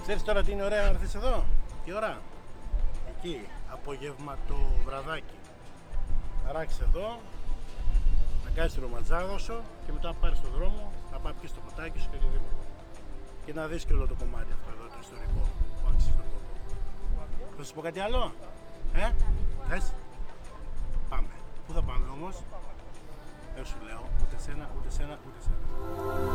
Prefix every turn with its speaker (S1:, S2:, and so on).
S1: Ξέρεις τώρα τι είναι ωραία να έρθεις εδώ, τι ώρα. Εκεί, απογευματο βραδάκι. Να ράξεις εδώ, να κάνεις τη ρομαντζάδα σου και μετά να πάρεις τον δρόμο, να πάει πιεις το ποτάκι σου και οτιδήποτε. Και να δεις και όλο το κομμάτι αυτό εδώ, το ιστορικό που άξιζε τον κόπο. Θα σου πω κάτι άλλο, θες. Πάμε. Πού θα πάμε όμως. Δεν σου λέω, ούτε σένα, ούτε σένα, ούτε σένα.